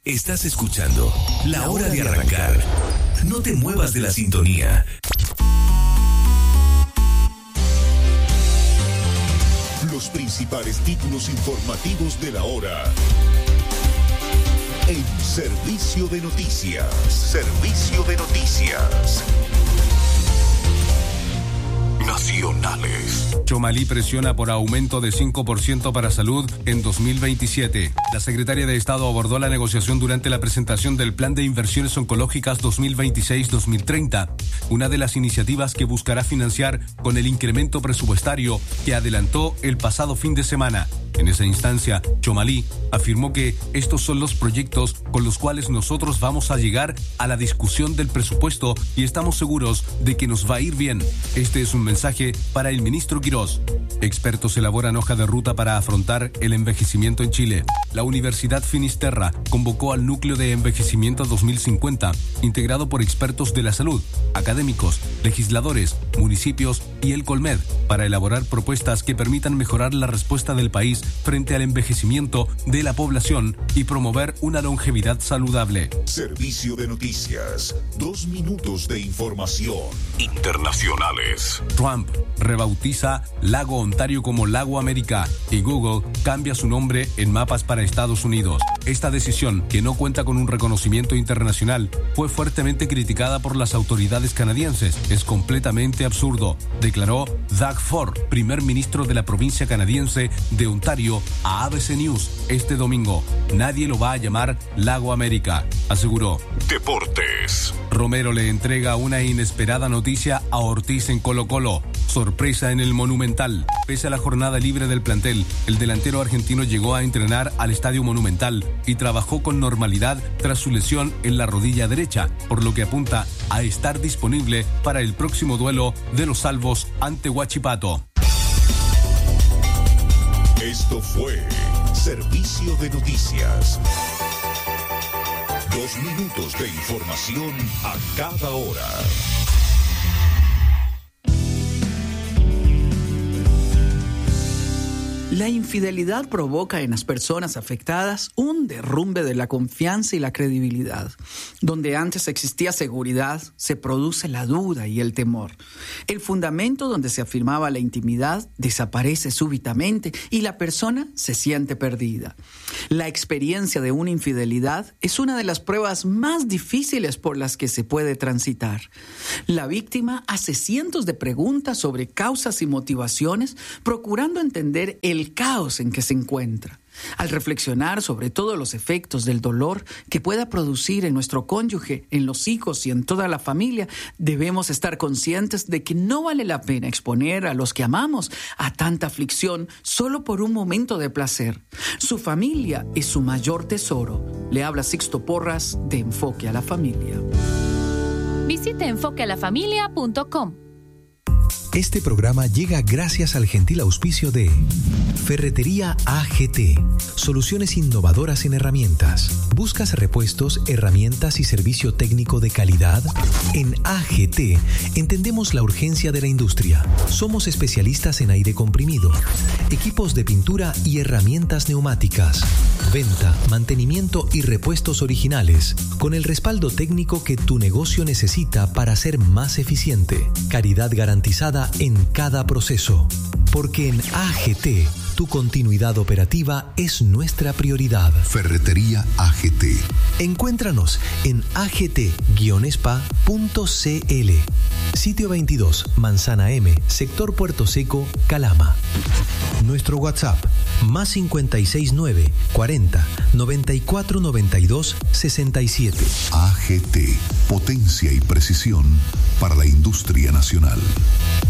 Estás escuchando La Hora de Arrancar. No te muevas de la sintonía. Los principales títulos informativos de la hora. En Servicio de Noticias. Servicio de Noticias. Nacionales. Tchomalí presiona por aumento de 5% para salud en 2027. La secretaria de Estado abordó la negociación durante la presentación del Plan de Inversiones Oncológicas 2026-2030, una de las iniciativas que buscará financiar con el incremento presupuestario que adelantó el pasado fin de semana. En esa instancia, Tchomalí afirmó que estos son los proyectos con los cuales nosotros vamos a llegar a la discusión del presupuesto y estamos seguros de que nos va a ir bien. Este es un mensaje para el ministro Quirós. Expertos elaboran hoja de ruta para afrontar el envejecimiento en Chile. La Universidad Finisterra convocó al Núcleo de Envejecimiento 2050, integrado por expertos de la salud, académicos, legisladores, municipios y el Colmed, para elaborar propuestas que permitan mejorar la respuesta del país frente al envejecimiento de la población y promover una longevidad saludable. Servicio de Noticias. 2 minutos de información. Internacionales. Trump rebautiza Lago Ontario como Lago América y Google cambia su nombre en mapas para Estados Unidos. Esta decisión, que no cuenta con un reconocimiento internacional, fue fuertemente criticada por las autoridades canadienses. Es completamente absurdo, declaró Doug Ford, primer ministro de la provincia canadiense de Ontario, a ABC News este domingo. Nadie lo va a llamar Lago América, aseguró. Deportes. Romero le entrega una inesperada noticia a Ortiz en Colo-Colo. Sorpresa en el Monumental. Pese a la jornada libre del plantel, el delantero argentino llegó a entrenar al Estadio Monumental y trabajó con normalidad tras su lesión en la rodilla derecha, por lo que apunta a estar disponible para el próximo duelo de los Salvos ante Huachipato. Esto fue Servicio de Noticias. 2 minutos de información a cada hora. La infidelidad provoca en las personas afectadas un derrumbe de la confianza y la credibilidad. Donde antes existía seguridad, se produce la duda y el temor. El fundamento donde se afirmaba la intimidad desaparece súbitamente y la persona se siente perdida. La experiencia de una infidelidad es una de las pruebas más difíciles por las que se puede transitar. La víctima hace cientos de preguntas sobre causas y motivaciones, procurando entender el caos en que se encuentra. Al reflexionar sobre todos los efectos del dolor que pueda producir en nuestro cónyuge, en los hijos y en toda la familia, debemos estar conscientes de que no vale la pena exponer a los que amamos a tanta aflicción solo por un momento de placer. Su familia es su mayor tesoro. Le habla Sixto Porras de Enfoque a la Familia. Visite enfoquealafamilia.com. Este programa llega gracias al gentil auspicio de Ferretería AGT, soluciones innovadoras en herramientas. ¿Buscas repuestos, herramientas y servicio técnico de calidad? En AGT entendemos la urgencia de la industria. Somos especialistas en aire comprimido, equipos de pintura y herramientas neumáticas. Venta, mantenimiento y repuestos originales, con el respaldo técnico que tu negocio necesita para ser más eficiente. Calidad garantizada en cada proceso. Porque en AGT, tu continuidad operativa es nuestra prioridad. Ferretería AGT. Encuéntranos en agt-spa.cl. Sitio 22, Manzana M, Sector Puerto Seco, Calama. Nuestro WhatsApp, más 569 40 94 92 67. AGT, potencia y precisión para la industria nacional.